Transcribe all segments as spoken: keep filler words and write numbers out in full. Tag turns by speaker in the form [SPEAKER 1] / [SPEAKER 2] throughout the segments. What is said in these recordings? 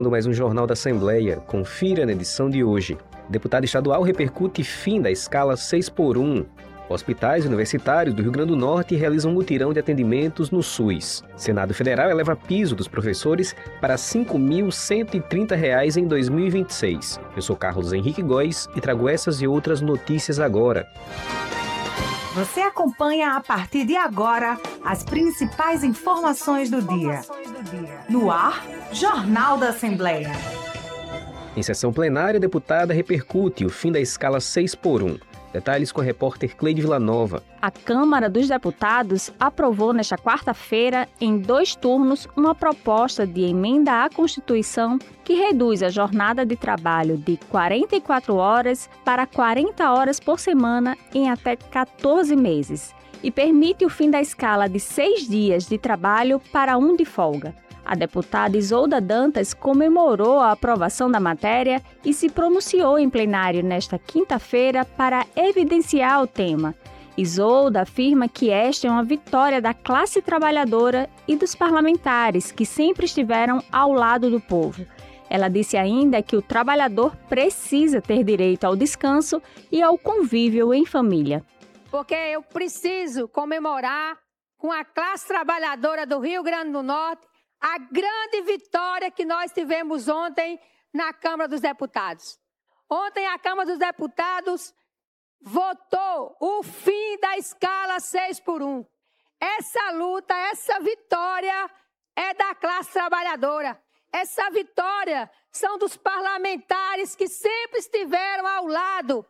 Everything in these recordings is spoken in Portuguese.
[SPEAKER 1] Mais um Jornal da Assembleia. Confira na edição de hoje. Deputado estadual repercute fim da escala seis por um. Hospitais universitários do Rio Grande do Norte realizam mutirão de atendimentos no SUS. Senado Federal eleva piso dos professores para cinco mil cento e trinta reais em dois mil e vinte e seis. Eu sou Carlos Henrique Góes e trago essas e outras notícias agora.
[SPEAKER 2] Você acompanha a partir de agora as principais informações do dia. No ar, Jornal da Assembleia.
[SPEAKER 1] Em sessão plenária, a deputada repercute o fim da escala seis por um. Detalhes com a repórter Cleide Villanova.
[SPEAKER 3] A Câmara dos Deputados aprovou nesta quarta-feira, em dois turnos, uma proposta de emenda à Constituição que reduz a jornada de trabalho de quarenta e quatro horas para quarenta horas por semana em até quatorze meses e permite o fim da escala de seis dias de trabalho para um de folga. A deputada Isolda Dantas comemorou a aprovação da matéria e se pronunciou em plenário nesta quinta-feira para evidenciar o tema. Isolda afirma que esta é uma vitória da classe trabalhadora e dos parlamentares que sempre estiveram ao lado do povo. Ela disse ainda que o trabalhador precisa ter direito ao descanso e ao convívio em família.
[SPEAKER 4] Porque eu preciso comemorar com a classe trabalhadora do Rio Grande do Norte a grande vitória que nós tivemos ontem na Câmara dos Deputados. Ontem a Câmara dos Deputados votou o fim da escala seis por um. Essa luta, essa vitória é da classe trabalhadora. Essa vitória são dos parlamentares que sempre estiveram ao lado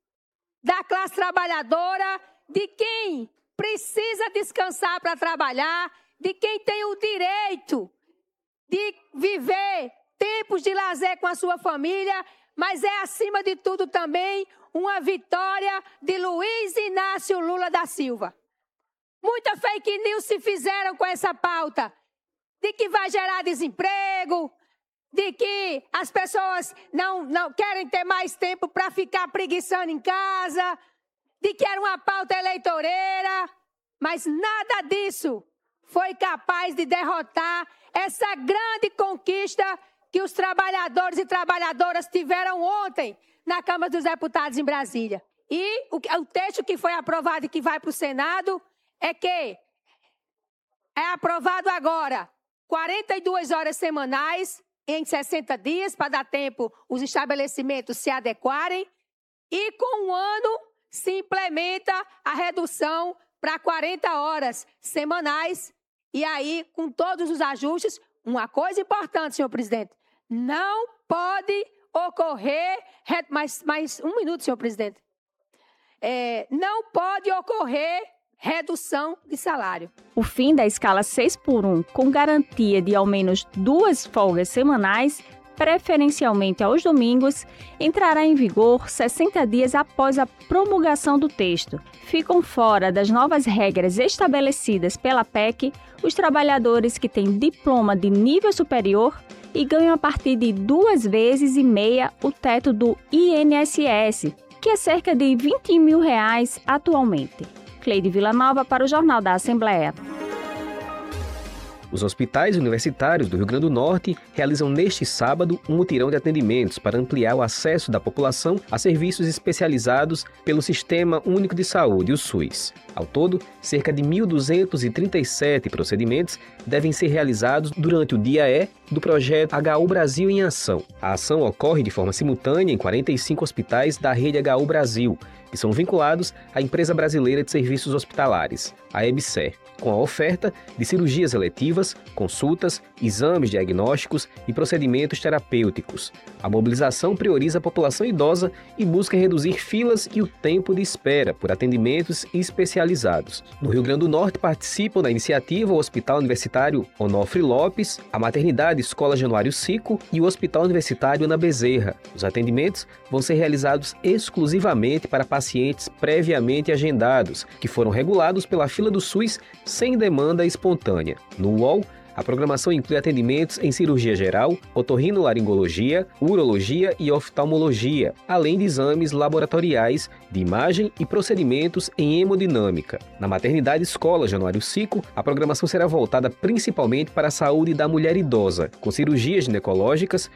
[SPEAKER 4] da classe trabalhadora, de quem precisa descansar para trabalhar, de quem tem o direito de viver tempos de lazer com a sua família, mas é, acima de tudo, também uma vitória de Luiz Inácio Lula da Silva. Muita fake news se fizeram com essa pauta, de que vai gerar desemprego, de que as pessoas não, não querem ter mais tempo para ficar preguiçando em casa, de que era uma pauta eleitoreira, mas nada disso foi capaz de derrotar essa grande conquista que os trabalhadores e trabalhadoras tiveram ontem na Câmara dos Deputados em Brasília. E o, o texto que foi aprovado e que vai para o Senado é que é aprovado agora quarenta e duas horas semanais em sessenta dias, para dar tempo os estabelecimentos se adequarem, e com um ano se implementa a redução para quarenta horas semanais. E aí, com todos os ajustes, uma coisa importante, senhor presidente, não pode ocorrer, mais, mais um minuto, senhor presidente, é, não pode ocorrer redução de salário.
[SPEAKER 3] O fim da escala seis por um, com garantia de ao menos duas folgas semanais, preferencialmente aos domingos, entrará em vigor sessenta dias após a promulgação do texto. Ficam fora das novas regras estabelecidas pela P E C os trabalhadores que têm diploma de nível superior e ganham a partir de duas vezes e meia o teto do I N S S, que é cerca de vinte mil reais atualmente. Cleide Villanova para o Jornal da Assembleia.
[SPEAKER 1] Os hospitais universitários do Rio Grande do Norte realizam neste sábado um mutirão de atendimentos para ampliar o acesso da população a serviços especializados pelo Sistema Único de Saúde, o SUS. Ao todo, cerca de mil duzentos e trinta e sete procedimentos devem ser realizados durante o dia E do projeto H U Brasil em Ação. A ação ocorre de forma simultânea em quarenta e cinco hospitais da rede H U Brasil, que são vinculados à Empresa Brasileira de Serviços Hospitalares, a EBSER, com a oferta de cirurgias eletivas, consultas, exames diagnósticos e procedimentos terapêuticos. A mobilização prioriza a população idosa e busca reduzir filas e o tempo de espera por atendimentos especializados. No Rio Grande do Norte participam da iniciativa o Hospital Universitário Onofre Lopes, a Maternidade Escola Januário Sico e o Hospital Universitário Ana Bezerra. Os atendimentos vão ser realizados exclusivamente para pacientes previamente agendados, que foram regulados pela fila do SUS sem demanda espontânea. No U O L, A programação inclui atendimentos em cirurgia geral, otorrinolaringologia, urologia e oftalmologia, além de exames laboratoriais de imagem e procedimentos em hemodinâmica. Na maternidade escola Januário Cico, a programação será voltada principalmente para a saúde da mulher idosa, com cirurgias ginecológicas,